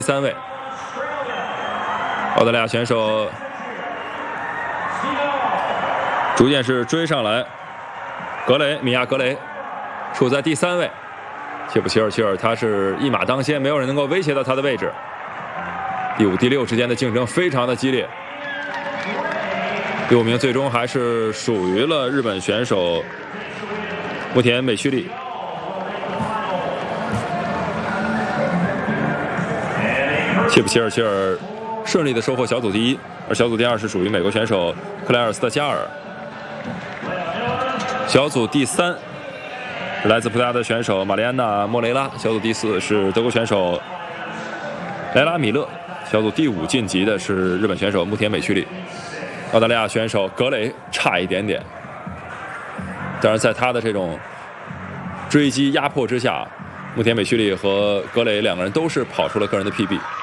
3位。澳大利亚选手逐渐是追上来，米娅·格雷处在第3位。切普齐尔他是一马当先，没有人能够威胁到他的位置。第5、第6之间的竞争非常的激烈。第5名最终还是属于了日本选手木田美绪利。切普齐尔顺利的收获小组第1，而小组第2是属于美国选手克莱尔斯特加尔。小组第3是来自葡萄牙的选手玛丽安娜·莫雷拉，小组第4是德国选手莱拉·米勒，小组第5晋级的是日本选手木田美绪利。澳大利亚选手格雷差一点点，但是在他的这种追击压迫之下，木田美绪利和格雷2个人都是跑出了个人的 PB。